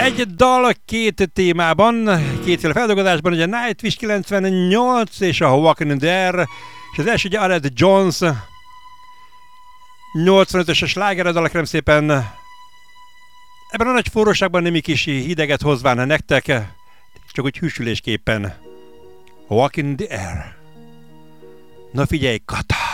Egy dal két témában, kétféle feldolgozásban, ugye Nightwish 98 és a Walking in the Air, és az első ugye Aled Jones 85-ös sláger, a dal, kérem szépen ebben a nagy forróságban némi kis hideget hozván nektek, csak úgy hűsülésképpen. Walking in the Air. Na figyelj, Kata!